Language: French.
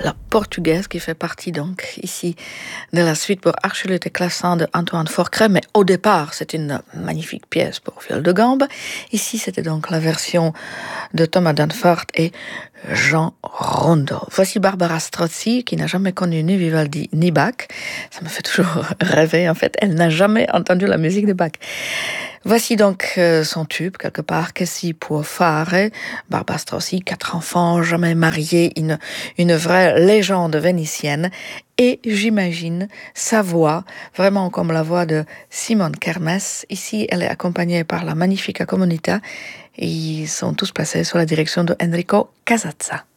la portugaise qui fait partie donc ici de la suite pour Archulete Classin de Antoine Forcret, mais au départ c'est une magnifique pièce pour viol de gambe. Ici c'était donc la version de Thomas Danforth et Jean Rondo. Voici Barbara Strozzi qui n'a jamais connu ni Vivaldi ni Bach. Ça me fait toujours rêver en fait, elle n'a jamais entendu la musique de Bach. Voici donc son tube, quelque part, Che si può fare. Barbara Strozzi, 4 enfants, jamais mariée, une vraie légende vénitienne. Et j'imagine sa voix, vraiment comme la voix de Simone Kermes. Ici, elle est accompagnée par la Magnifica Comunità. Et ils sont tous placés sous la direction de Enrico Casazza.